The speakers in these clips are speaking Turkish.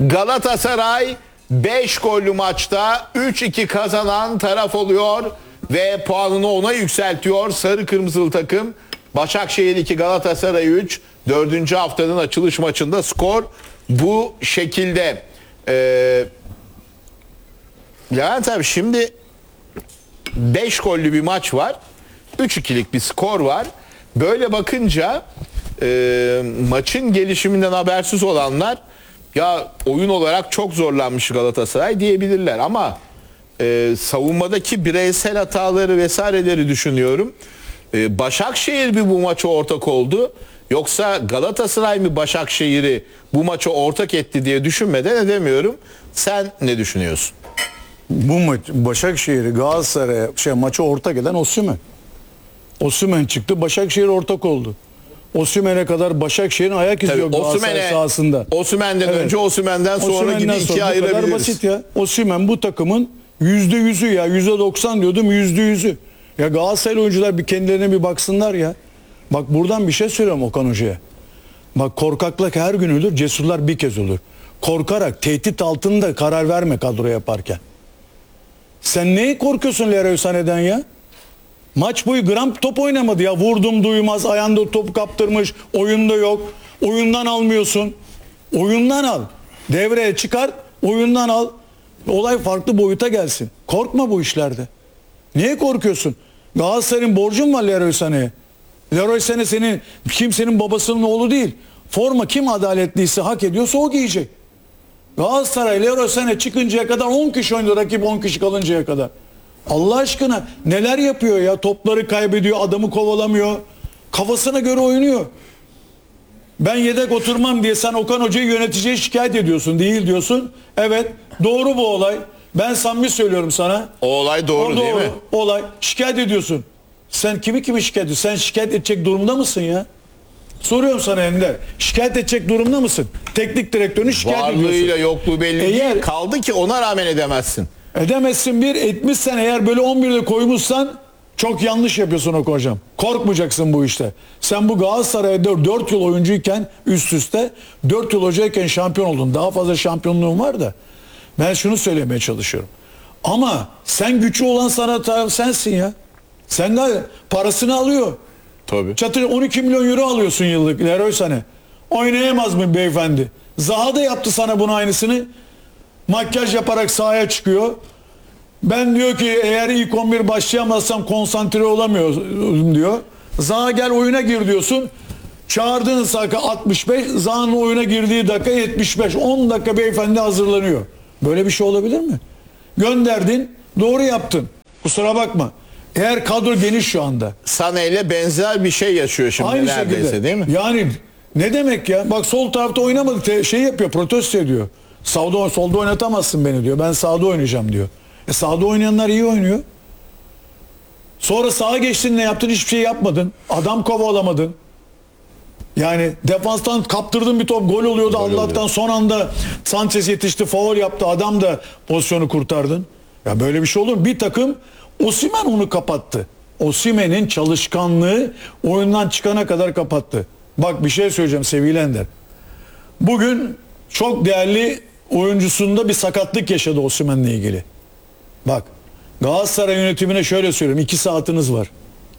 Galatasaray 5 gollü maçta 3-2 kazanan taraf oluyor ve puanını 10'a yükseltiyor sarı kırmızılı takım. Başakşehir 2 Galatasaray 3. 4. haftanın açılış maçında skor bu şekilde. Levent abi, şimdi 5 gollü bir maç var. 3-2'lik bir skor var. Böyle bakınca maçın gelişiminden habersiz olanlar ya oyun olarak çok zorlanmış Galatasaray diyebilirler ama savunmadaki bireysel hataları vesaireleri düşünüyorum. Başakşehir mi bu maça ortak oldu, yoksa Galatasaray mı Başakşehir'i bu maça ortak etti diye düşünmeden edemiyorum. Sen ne düşünüyorsun? Bu maç Başakşehir'i Galatasaray'a maça ortak eden Osimhen. Osimhen çıktı, Başakşehir ortak oldu. Osimhen'e kadar Başakşehir'in ayak izi yok Galatasaray sahasında. Osimhen'den önce, Osimhen'den sonra gibi ikiye ayırabiliriz. Bu kadar basit ya. Osimhen bu takımın %100'ü ya. %90 diyordum, %100'ü. Ya Galatasaray oyuncular bir kendilerine bir baksınlar ya. Bak buradan bir şey söylüyorum Okan Hoca'ya. Bak, korkaklık her gün ölür, cesurlar bir kez olur. Korkarak, tehdit altında karar verme kadro yaparken. Sen neye korkuyorsun Leroy Sané'den ya? Maç boyu gram top oynamadı ya. Vurdum duymaz, ayağında top kaptırmış, oyunda yok. Oyundan almıyorsun. Oyundan al. Devreye çıkar, oyundan al. Olay farklı boyuta gelsin. Korkma bu işlerde. Niye korkuyorsun? Galatasaray'ın borcun var Leroy Sané'ye. Leroy Sané senin, kimsenin babasının oğlu değil. Forma kim adaletliyse, hak ediyorsa o giyecek. Galatasaray Leroy Sané çıkıncaya kadar 10 kişi oynadı, rakip 10 kişi kalıncaya kadar. Allah aşkına neler yapıyor ya? Topları kaybediyor, adamı kovalamıyor. Kafasına göre oynuyor. Ben yedek oturmam diye sen Okan Hoca'yı yöneticiye şikayet ediyorsun. Değil diyorsun. Evet, doğru bu olay. Ben samimi söylüyorum sana. O olay doğru değil mi? Olay. Şikayet ediyorsun. Sen kimi şikayet ediyorsun? Sen şikayet edecek durumda mısın ya? Soruyorum sana Ender. Şikayet edecek durumda mısın? Teknik direktörünü şikayet ediyorsun. Varlığıyla yokluğu belli değil. Kaldı ki ona rağmen edemezsin. Edemezsin, etmişsen eğer, böyle 11'de koymuşsan çok yanlış yapıyorsun Okan Hocam. Korkmayacaksın bu işte. Sen bu Galatasaray'da 4 yıl oyuncuyken, üst üste 4 yıl hocayken şampiyon oldun. Daha fazla şampiyonluğun var da ben şunu söylemeye çalışıyorum. Ama sen güçlü olan sana sensin ya. Sen de parasını alıyor. Tabii. Çatır 12 milyon euro alıyorsun yıllık Leroy Sané. Oynayamaz mı beyefendi? Zaha da yaptı sana bunun aynısını. Makyaj yaparak sahaya çıkıyor. Ben diyor ki eğer ilk 11 başlayamazsam konsantre olamıyorum diyor. Zaha gel oyuna gir diyorsun. Çağırdığın dakika 65, Zaha'nın oyuna girdiği dakika 75. 10 dakika beyefendi hazırlanıyor. Böyle bir şey olabilir mi? Gönderdin, doğru yaptın. Kusura bakma. Eğer kadro geniş şu anda. Sané ile benzer bir şey yaşıyor şimdi aynı neredeyse şekilde. Değil mi? Yani ne demek ya? Bak sol tarafta oynamadı, şey yapıyor, protesto ediyor. Solda oynatamazsın beni diyor. Ben sağda oynayacağım diyor. Sağda oynayanlar iyi oynuyor. Sonra sağa geçtin, ne yaptın? Hiçbir şey yapmadın. Adam kovalamadın. Yani defanstan kaptırdın bir top, gol oluyordu. Allah'tan son anda Sanchez yetişti, faul yaptı. Adam da pozisyonu kurtardın. Ya böyle bir şey olur mu? Bir takım, Osimhen onu kapattı. Osimhen'in çalışkanlığı oyundan çıkana kadar kapattı. Bak bir şey söyleyeceğim sevgili Ender. Bugün çok değerli oyuncusunda bir sakatlık yaşadı Osimhen'le ilgili. Bak, Galatasaray yönetimine şöyle söylüyorum. 2 saatiniz var.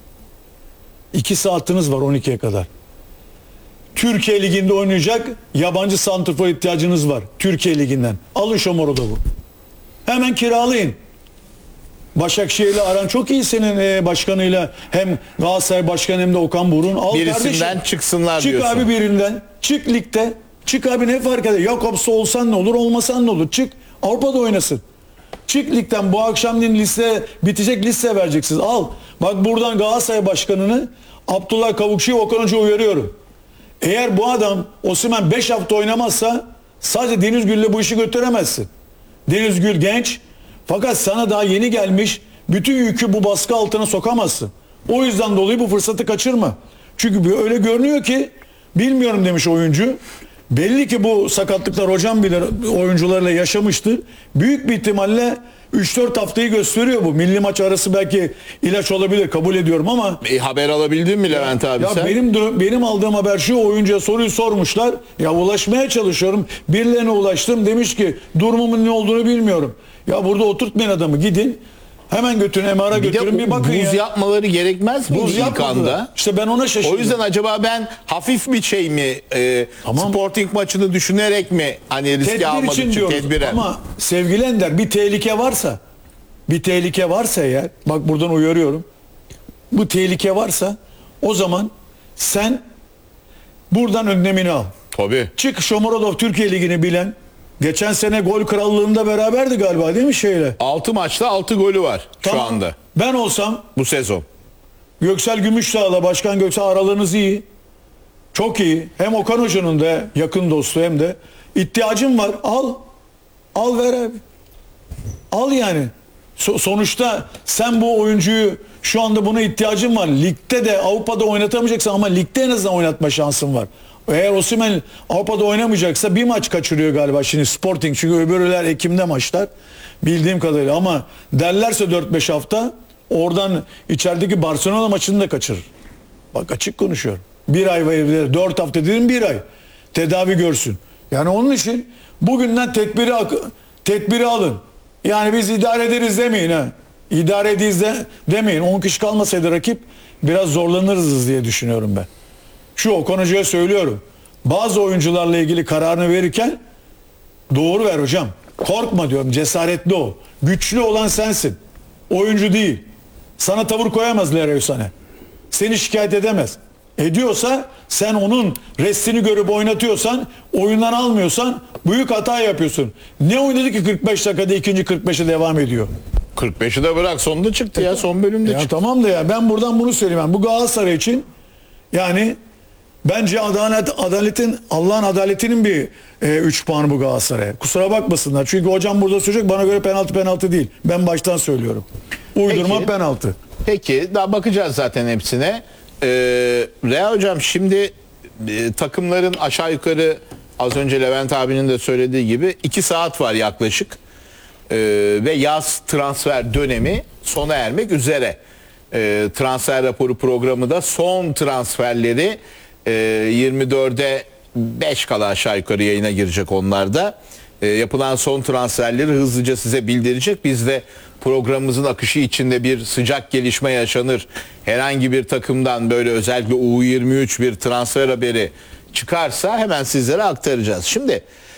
2 saatiniz var 12'ye kadar. Türkiye Ligi'nde oynayacak yabancı santrfor ihtiyacınız var. Türkiye Ligi'nden. Alın Şomoro'da bu. Hemen kiralayın. Başakşehir'le aran çok iyi senin başkanıyla. Hem Galatasaray başkanı hem de Okan Buruk'un. Al birisinden kardeşim, çıksınlar çık diyorsun. Çık abi birinden. Çık ligde. Çık abi, ne fark eder? Jakobs'ta olsan ne olur, olmasan ne olur? Çık. Avrupa'da oynasın. Çık ligden, bu akşam bitecek liste vereceksiniz. Al. Bak buradan Galatasaray başkanını, Abdullah Kavukçu'yu, Okan Hoca'yı uyarıyorum. Eğer bu adam Osimhen 5 hafta oynamazsa sadece Deniz Gül'le bu işi götüremezsin. Deniz Gül genç, fakat sana daha yeni gelmiş, bütün yükü bu baskı altına sokamazsın. O yüzden dolayı bu fırsatı kaçırma. Çünkü öyle görünüyor ki, bilmiyorum demiş oyuncu. Belli ki bu sakatlıklar hocam bile oyuncularla yaşamıştır. Büyük bir ihtimalle 3-4 haftayı gösteriyor bu. Milli maç arası belki ilaç olabilir, kabul ediyorum ama Haber alabildin mi Levent abi ya sen? benim aldığım haber şu: oyuncuya soruyu sormuşlar. Ya ulaşmaya çalışıyorum. Birilerine ulaştım. Demiş ki durumumun ne olduğunu bilmiyorum. Ya burada oturtmayın adamı. Gidin. Hemen götürün, MR'a götürün, bir bakın buz ya. yapmaları gerekmez mi Buz ilk yapmadılar. anda? İşte ben ona şaşırdım. O yüzden acaba ben hafif bir şey mi Tamam. Sporting maçını düşünerek mi hani riske tedbir almak için için diyoruz. tedbire? Ama sevgili Ender, bir tehlike varsa eğer, bak buradan uyarıyorum. Bu tehlike varsa o zaman sen buradan önlemini al. Tabii. Çık, Shomurodov Türkiye Ligi'ni bilen, geçen sene gol krallığında beraberdi galiba değil mi şeyle? 6 maçta 6 golü var şu Tamam. anda Ben olsam bu sezon. Göksel Gümüşdağ'la Başkan Göksel aralarınız iyi. Çok iyi. Hem Okan Hoca'nın da yakın dostu hem de ihtiyacım var. Al. Al ver abi. Al yani. Sonuçta sen bu oyuncuyu, şu anda buna ihtiyacın var. Ligde de Avrupa'da oynatamayacaksın ama ligde en azından oynatma şansın var. Eğer Osimhen Avrupa'da oynamayacaksa bir maç kaçırıyor galiba şimdi Sporting, çünkü öbürler Ekim'de maçlar bildiğim kadarıyla, ama derlerse 4-5 hafta oradan içerideki Barcelona maçını da kaçırır. Bak açık konuşuyorum. Bir ay verir, 4 hafta dedim, bir ay tedavi görsün. Yani onun için bugünden tedbiri alın. Yani biz idare ederiz demeyin ha. İdare ederiz demeyin. 10 kişi kalmasaydı rakip biraz zorlanırız diye düşünüyorum ben. Şu Okan Hoca'ya söylüyorum. Bazı oyuncularla ilgili kararını verirken doğru ver hocam. Korkma diyorum. Cesaretli ol. Güçlü olan sensin. Oyuncu değil. Sana tavır koyamaz Leroy Sané. Seni şikayet edemez. Ediyorsa, sen onun restini görüp oynatıyorsan, oyundan almıyorsan büyük hata yapıyorsun. Ne oynadı ki 45 dakikada ikinci 45'e devam ediyor? 45'i de bırak, sonunda çıktı ya, son bölümde Ya çıktı. tamam da ya, ben buradan bunu söyleyeyim. Yani bu Galatasaray için yani bence Allah'ın adaletinin bir 3 puanı bu Galatasaray'a. Kusura bakmasınlar. Çünkü hocam burada söyleyecek, bana göre penaltı değil. Ben baştan söylüyorum. Uydurma Peki. penaltı. Peki daha bakacağız zaten hepsine. Reha hocam, şimdi takımların aşağı yukarı az önce Levent abinin de söylediği gibi 2 saat var yaklaşık. Ve yaz transfer dönemi sona ermek üzere. Transfer raporu programı da son transferleri 24'e 5 kala aşağı yukarı yayına girecek onlar da. Yapılan son transferleri hızlıca size bildirecek. Biz de programımızın akışı içinde bir sıcak gelişme yaşanır, herhangi bir takımdan böyle özellikle U23 bir transfer haberi çıkarsa hemen sizlere aktaracağız. Şimdi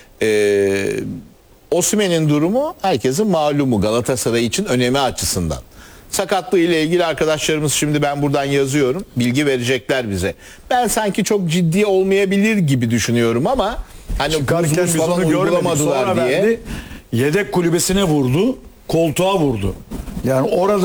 Osimhen'in durumu herkesin malumu, Galatasaray için önemi açısından. Sakatlığı ile ilgili arkadaşlarımız, şimdi ben buradan yazıyorum, bilgi verecekler bize. Ben sanki çok ciddi olmayabilir gibi düşünüyorum ama hani Çıkarken buz biz falan onu görmedik. uygulamadılar Sonra diye. verdi. Yedek kulübesine vurdu. Koltuğa vurdu. Yani orada